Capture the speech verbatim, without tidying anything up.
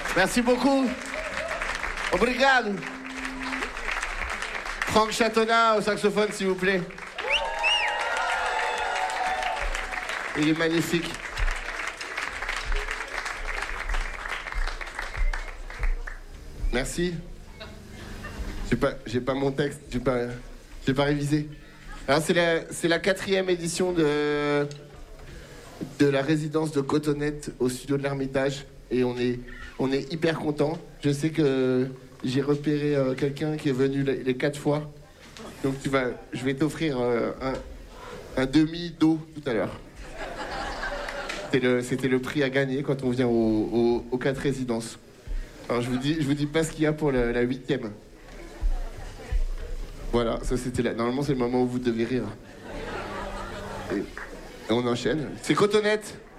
Merci beaucoup. Obrigado. Franck Chatonnat au saxophone, s'il vous plaît. Il est magnifique. Merci. J'ai pas, j'ai pas mon texte, j'ai pas, j'ai pas révisé. Alors c'est la, c'est la quatrième édition de, de la résidence de Cotonnette au studio de l'Ermitage et on est, on est hyper content. Je sais que j'ai repéré euh, quelqu'un qui est venu les, les quatre fois, donc tu vas, je vais t'offrir euh, un, un demi d'eau tout à l'heure. C'était le, c'était le prix à gagner quand on vient au, au, aux quatre résidences. Alors je vous dis, je vous dis pas ce qu'il y a pour la, la huitième. Voilà, ça c'était là. Normalement c'est le moment où vous devez rire. Et, et on enchaîne. C'est Cotonnette.